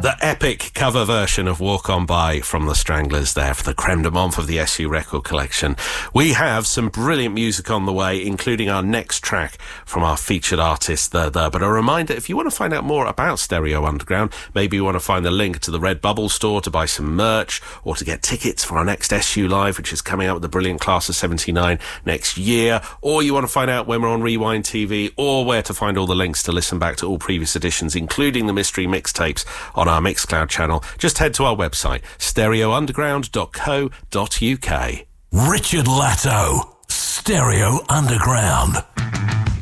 The epic cover version of Walk On By from the Stranglers there for the creme de menthe of the SU record collection. We have some brilliant music on the way, including our next track from our featured artist, But a reminder, if you want to find out more about Stereo Underground, maybe you want to find a link to the Redbubble store to buy some merch or to get tickets for our next SU Live, which is coming out with the brilliant Class of 79 next year, or you want to find out when we're on Rewind TV, or where to find all the links to listen back to all previous editions, including the mystery mixtapes on our Mixcloud channel, just head to our website, stereounderground.co.uk. Richard Latto, Stereo Underground.